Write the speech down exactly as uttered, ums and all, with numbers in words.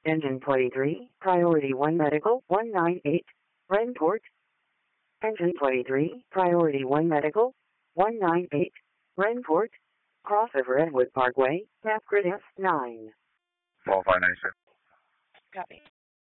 Engine twenty-three, Priority one Medical, one nine eight, Renport. Engine twenty-three, Priority one Medical, one nine eight, Renport. Crossover Edwood Parkway, Tapgrid F nine. twelve five nine six. Copy.